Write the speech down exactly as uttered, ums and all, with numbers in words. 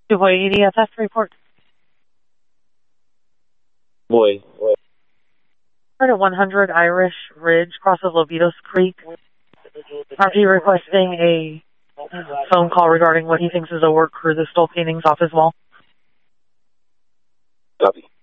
two point eight E S S report. Boy. Part of one hundred Irish Ridge, crosses Lobitos Creek. R P requesting a phone call regarding what he thinks is a work crew that stole paintings off his wall. Copy.